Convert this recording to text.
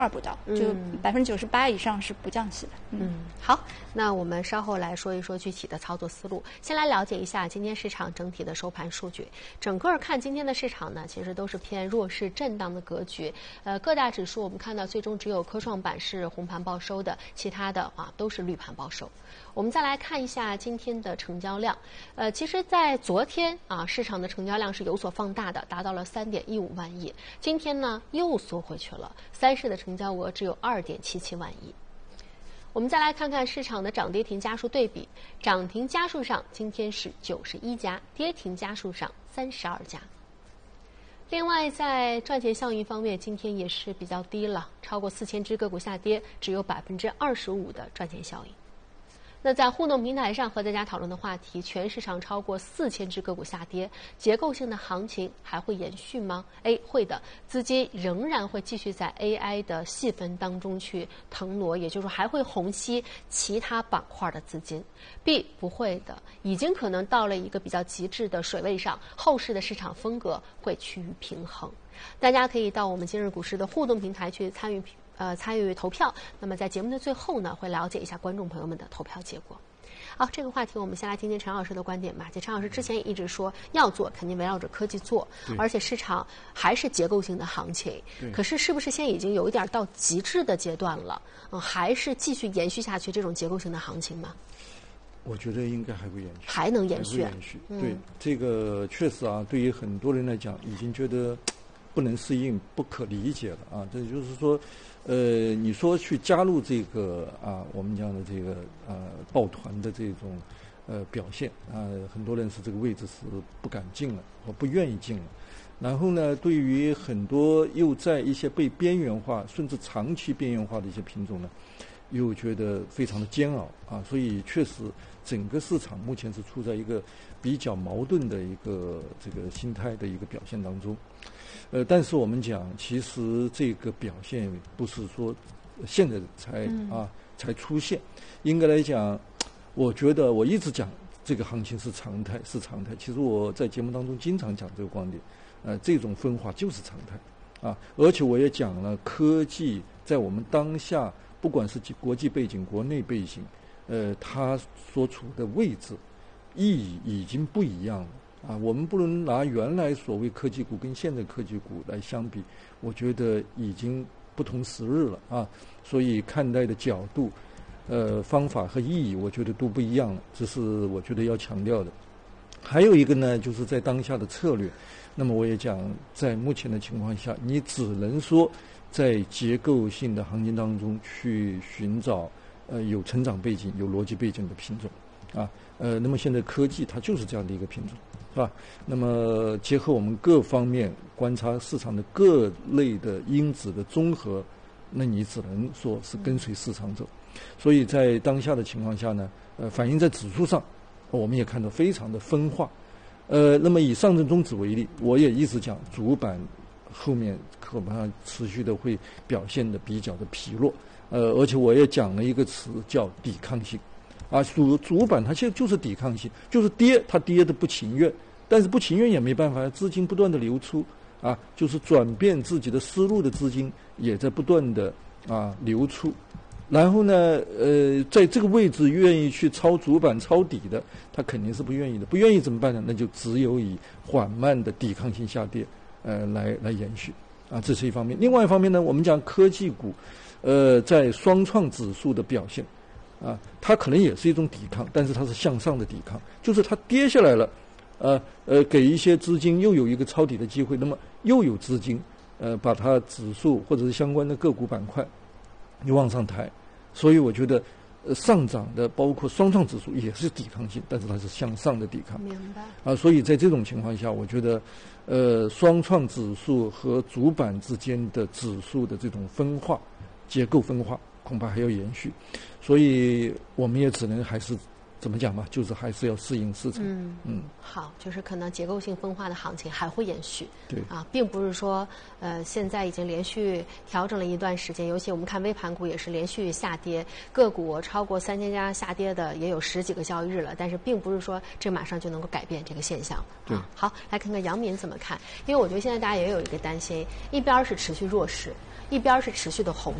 不到，就98%以上是不降息的。 好，那我们稍后来说一说具体的操作思路。先来了解一下今天市场整体的收盘数据。整个看今天的市场呢，其实都是偏弱势震荡的格局。各大指数我们看到最终只有科创板是红盘报收的，其他的都是绿盘报收。我们再来看一下今天的成交量。其实，在昨天市场的成交量是有所放大的，达到了3.15万亿。今天呢，又缩回去了，3市的成交额只有2.77万亿。我们再来看看市场的涨跌停家数对比，涨停家数上今天是91家，跌停家数上32家。另外，在赚钱效应方面，今天也是比较低了，超过4000只个股下跌，只有25%的赚钱效应。那在互动平台上和大家讨论的话题，全市场超过4000只个股下跌，结构性的行情还会延续吗？ A 会的，资金仍然会继续在 AI 的细分当中去腾挪，也就是说还会虹吸其他板块的资金。B 不会的，已经可能到了一个比较极致的水位上，后市的市场风格会趋于平衡。大家可以到我们今日股市的互动平台去参与投票。那么在节目的最后呢，会了解一下观众朋友们的投票结果。好，这个话题我们先来听听陈老师的观点吧。陈老师之前也一直说要做，肯定围绕着科技做，而且市场还是结构性的行情。可是不是现在已经有一点到极致的阶段了？还是继续延续下去这种结构性的行情吗？ 我觉得应该还会延续， 还能延续。 对，这个确实对于很多人来讲，已经觉得不能适应、不可理解了这就是说，你说去加入这个我们讲的这个抱团的这种表现很多人是这个位置是不敢进了，或不愿意进了。然后呢，对于很多又在一些被边缘化，甚至长期边缘化的一些品种呢，又觉得非常的煎熬所以确实整个市场目前是处在一个比较矛盾的一个这个心态的一个表现当中。但是我们讲，其实这个表现不是说现在才出现，应该来讲，我觉得我一直讲这个行情是常态。其实我在节目当中经常讲这个观点，这种分化就是常态而且我也讲了，科技在我们当下，不管是国际背景、国内背景，它所处的位置意义已经不一样了。我们不能拿原来所谓科技股跟现在科技股来相比，我觉得已经不同时日了所以看待的角度、方法和意义，我觉得都不一样了，这是我觉得要强调的。还有一个呢，就是在当下的策略。那么我也讲，在目前的情况下，你只能说在结构性的行情当中去寻找有成长背景、有逻辑背景的品种那么现在科技它就是这样的一个品种。是吧？那么结合我们各方面观察市场的各类的因子的综合，那你只能说是跟随市场走。所以在当下的情况下呢，反映在指数上，我们也看到非常的分化。那么以上证综指为例，我也一直讲主板后面恐怕持续的会表现的比较的疲弱。而且我也讲了一个词叫抵抗性。主板它现在就是抵抗性，就是跌，它跌的不情愿，但是不情愿也没办法，资金不断的流出就是转变自己的思路的资金也在不断的流出。然后呢，在这个位置愿意去抄主板抄底的，他肯定是不愿意的，不愿意怎么办呢？那就只有以缓慢的抵抗性下跌来延续这是一方面。另外一方面呢，我们讲科技股在双创指数的表现它可能也是一种抵抗，但是它是向上的抵抗，就是它跌下来了，给一些资金又有一个抄底的机会，那么又有资金把它指数或者是相关的个股板块又往上抬，所以我觉得上涨的包括双创指数也是抵抗性，但是它是向上的抵抗。 明白所以在这种情况下，我觉得双创指数和主板之间的指数的这种分化、结构分化恐怕还要延续，所以我们也只能还是怎么讲吧，就是还是要适应市场。 好，就是可能结构性分化的行情还会延续。 对并不是说现在已经连续调整了一段时间，尤其我们看微盘股也是连续下跌，个股超过3000家下跌的也有10几个交易日了，但是并不是说这马上就能够改变这个现象。 对好，来看看杨敏怎么看，因为我觉得现在大家也有一个担心，一边是持续弱势， 一边是持续的红。